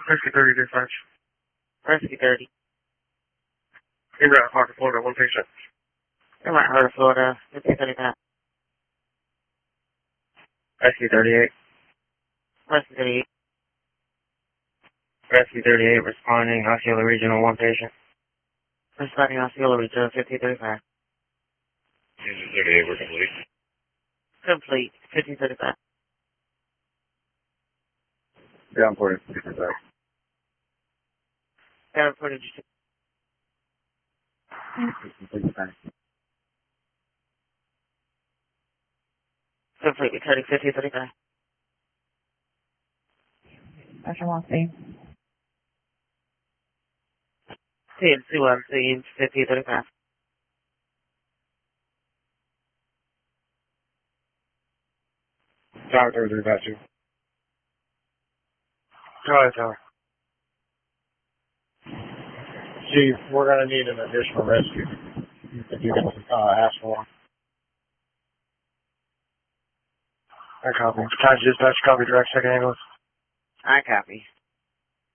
Rescue 30 dispatch. Rescue 30. In Route Parker, Florida, one patient. In Mount Carter, Florida, 1535. Rescue 38. Rescue 38. Rescue 38 responding, Osceola Regional, one patient. Responding Osceola Regional, 1535. User 38, we're complete. Complete, 1535. Down 40, 55. Down 40, complete, returning 1535. Dr. Mossy. TMC 1, scene 1535. Tower 33, got you. Go ahead, Tower. Chief, we're going to need an additional rescue. If you can ask for one. I copy. Times dispatch, copy direct, second ambulance. I copy.